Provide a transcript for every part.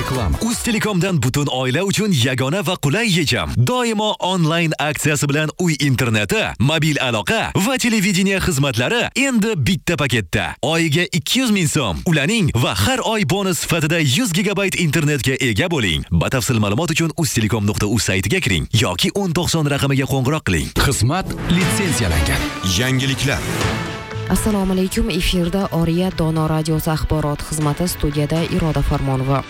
Reklama. Uz-Telekomdan butun oila uchun yagona va qulay yechim. Doimo onlayn aksiyasi bilan uy interneti, mobil aloqa va televideniye xizmatlari endi bitta paketda. Oyiga 200 ming so'm. Ulaning va har oy bonus sifatida 100 GB internetga ega bo'ling. Batafsil ma'lumot uchun uztelekom.uz saytiga kiring yoki 1090 raqamiga qo'ng'iroq qiling. Xizmat litsenziyalangan. Yangiliklar. Assalomu alaykum. Efirda Oriya Dono radiosi axborot xizmati, studiyada Iroda Farmonova.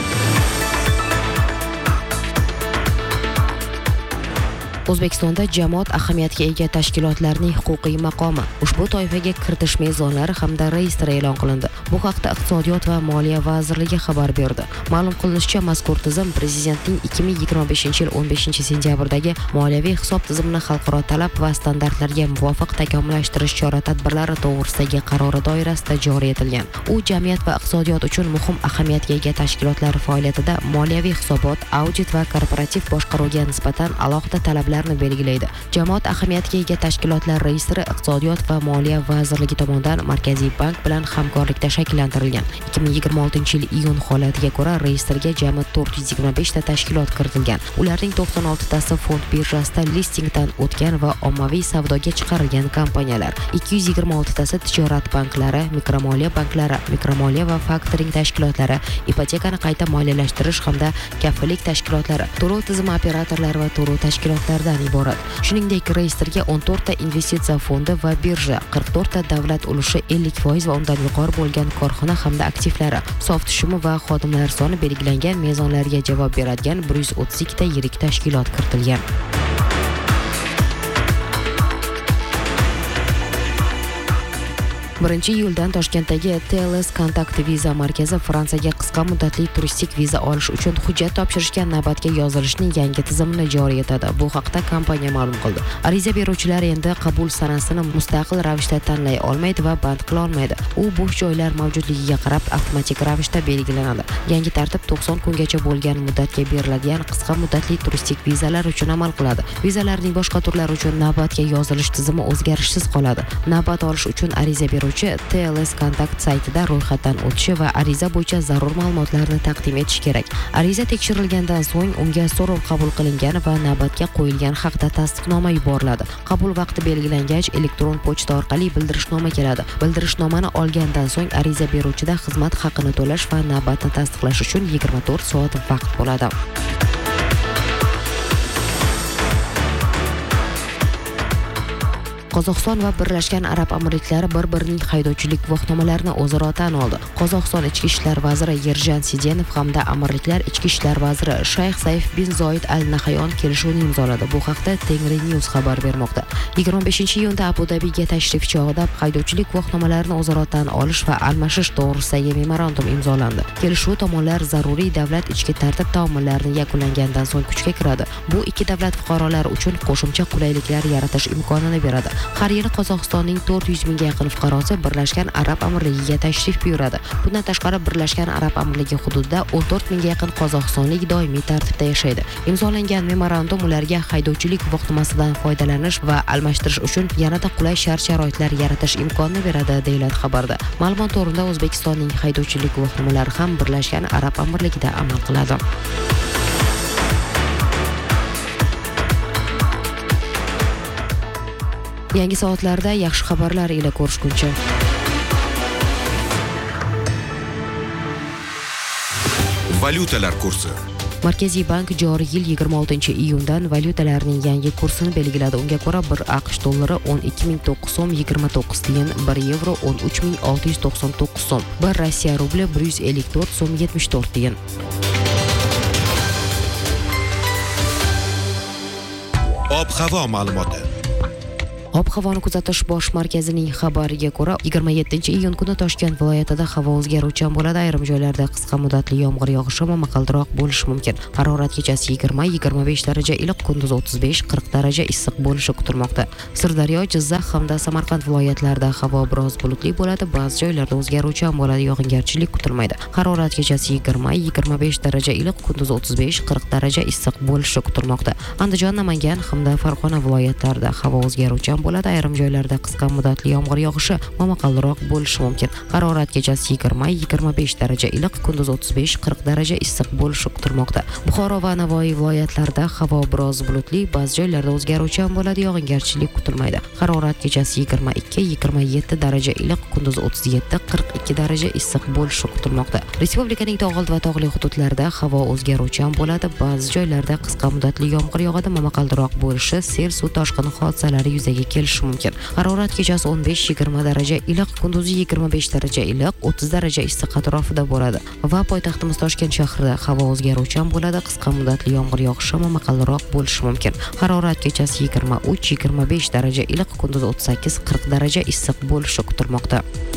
O'zbekistonda jamoat ahamiyatiga ega tashkilotlarning huquqiy maqomi, ushbu toifaga kiritish mezonlari hamda reyestri e'lon qilindi. Bu haqda Iqtisodiyot va Moliya vazirligi xabar berdi. Ma'lum qilinishicha, mazkur tizim prezidentning 2025-yil 15-sentyabrdagi moliyaviy hisob tizimini xalqaro talab va standartlarga muvofiq takomillashtirish chora-tadbirlari to'g'risidagi qarori doirasida joriy etilgan. U jamiyat va iqtisodiyot uchun muhim ahamiyatga ega tashkilotlar faoliyatida moliyaviy hisobot, audit va korporativ boshqaruvga nisbatan alohida talablar belgilaydi. Jamoat ahamiyatiga ega tashkilotlar reyestri Iqtisodiyot va Moliya vazirligi tomonidan Markaziy bank bilan hamkorlikda shakllantirilgan. 2026-yil iyun holatiga ko'ra reyestrga jami 425 ta tashkilot kiritilgan. Ularning 96 tasi fond birjasida listingdan o'tgan va ommaviy savdoga chiqarilgan kompaniyalar. 226 tasi tijorat banklari, mikromoliya banklari, mikromoliya va faktoring tashkilotlari, ipotekani qayta moliyalashtirish hamda kafillik tashkilotlari, to'lov tizimi operatorlari va to'lov tashkilotlari iborat. Shuningdek, reyestrga 14 ta investitsiya fondi va birja, 44 ta davlat ulushi, 50% va undan yuqori bo'lgan korxona hamda aktivlari, soft tushumi va xodimlar soni belgilangan mezonlarga javob beradigan 132 ta yirik tashkilot kiritilgan. Birinchi iyuldan Toshkentdagi TLS Kontakt viza markazi Fransiyaga qisqa muddatli turistik viza olish uchun hujjat topshirishga navbatga yozilishning yangi tizimini joriy etadi. Bu haqda kompaniya ma'lum qildi. Ariza beruvchilar endi qabul sanasini mustaqil ravishda tanlay olmaydi va band qila olmaydi. U bo'sh joylar mavjudligiga qarab avtomatik ravishda belgilanadi. Yangi tartib 90 kungacha bo'lgan muddatga beriladigan qisqa muddatli turistik vizalar uchun amal qiladi. Vizalarning boshqa turlari uchun navbatga yozilish tizimi o'zgarishsiz qoladi. Navbat olish uchun ariza beruvchi TLS Kontakt saytida ro'yxatdan o'tishi va ariza bo'yicha zarur ma'lumotlarni taqdim etishi kerak. Ariza tekshirilgandan so'ng unga so'rov qabul qilingan va navbatga qo'yilgan haqda tasdiqnoma yuboriladi. Qabul vaqti belgilangach, elektron pochta orqali bildirishnoma keladi. Bildirishnomani olgandan so'ng ariza beruvchida xizmat haqini to'lash va navbatni tasdiqlash uchun 24 soat vaqt bo'ladi. Qozog'iston va Birlashgan Arab Amirliklari bir-birining haydovchilik guvohnomalarini o'zaro tan oldi. Qozog'iston Ichki ishlar vaziri Yerjan Sidenov hamda Amirliklar Ichki ishlar vaziri Shayx Saif bin Zoid Al Nahyon kelishuvni imzoladi. Bu haqda Tengri News xabar bermoqda. 25-iyunda Abu Dabiga tashrif chog'ida haydovchilik guvohnomalarini o'zaro tan olish va almashish to'g'risidagi memorandum imzolandi. Kelishuv tomonlar zaruriy davlat ichki tartib taomillarini yakunlangandan so'ng kuchga kiradi. Bu ikki davlat fuqarolari uchun qo'shimcha qulayliklar yaratish imkonini beradi. Har yili Qozog'istonning 400 mingga yaqin fuqarosi Birlashgan Arab Amirligiga tashrif buyuradi. Bundan tashqari Birlashgan Arab Amirligi hududida 14 mingga yaqin qozog'istonlik doimiy tartibda yashaydi. Imzolangan memorandum ularga haydovchilik guvohnomasidan foydalanish va almashtirish uchun yanada qulay shart-sharoitlar yaratish imkonini beradi, deyiladi xabarda. Ma'lumot o'rinda O'zbekistonning haydovchilik guvohnomalari ham Birlashgan Arab Amirligida amal qiladi. Yangi soatlarda yaxshi xabarlar ila ko'rishguncha. Valyutalar kursi. Markaziy bank joriy yil 26-iyundan valyutalarning yangi kursini belgiladi. Unga ko'ra 1 AQSh dollari 12.900 so'm 29 tiyin, 1 yevro 13.699 so'm, 1 Rossiya rubli 154 so'm 74 tiyin. Ob-havo ma'lumoti. Ob-havoni kuzatish bosh markazining xabariga ko'ra 27-iyun kuni Toshkent viloyatida havo o'zgaruvchan bo'ladi. Ayrim joylarda qisqa muddatli yomg'ir yog'ishi va momaqaldiroq bo'lishi mumkin. Harorat kechasi 20-25 daraja iliq, kunduz 35-40 daraja issiq bo'lishi kutilmoqda. Sirdaryo, Jizzax hamda Samarqand viloyatlarida havo biroz bulutli bo'ladi. Ba'zi joylarda o'zgaruvchan bo'ladi, yog'ingarchilik kutilmaydi. Harorat kechasi 20-25 daraja iliq, kunduz 35-40 daraja issiq bo'lishi kutilmoqda. Andijon, Namangan hamda Farg'ona viloyatlarida havo o'zgaruvchan bo'ladi. Ayrim joylarda qisqa muddatli yomg'ir yog'ishi momaqaldiroq bo'lishi mumkin. Harorat kechasi 20-25 daraja iliq, kunduz 35-40 daraja issiq bo'lishi kutilmoqda. Buxoro va Navoiy viloyatlarida havo biroz bulutli, ba'zi joylarda o'zgaruvchan bo'ladi, yog'ingarchilik kutilmaydi. Harorat kechasi 22-27 daraja iliq, kunduz 37-42 daraja issiq bo'lishi kutilmoqda. Respublikaning tog' va tog'li hududlarida havo o'zgaruvchan bo'ladi, ba'zi joylarda qisqa muddatli yomg'ir yog'adi, momaqaldiroq bo'lishi, sel, suv toshqini hodisalari yuzaga kelishi mumkin. Harorat kechasi 15-20 daraja iliq, kunduzi 25 daraja iliq, 30 daraja issiq atrofida bo'ladi. Va poytaxtimiz Toshkent shahrida havo o'zgaruvchan bo'ladi, qisqa muddatli yomg'ir yog'ishi, momaqaldiroq bo'lishi mumkin. Harorat kechasi 23-25 daraja iliq, kunduz 38-40 daraja issiq bo'lishi kutilmoqda.